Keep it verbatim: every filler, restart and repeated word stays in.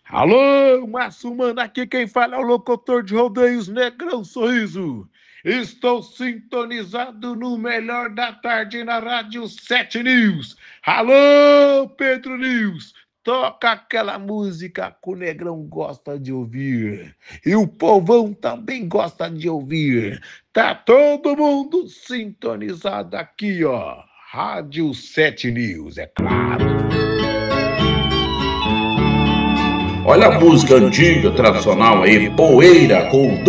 Alô, Márcio Mano, aqui quem fala é o locutor de rodeios Negrão Sorriso. Estou sintonizado no melhor da tarde na Rádio sete News. Alô, Pedro News, toca aquela música que o Negrão gosta de ouvir. E o povão também gosta de ouvir. Tá todo mundo sintonizado aqui, ó. Rádio sete News, é claro. Olha a música antiga, tradicional aí, Poeira, com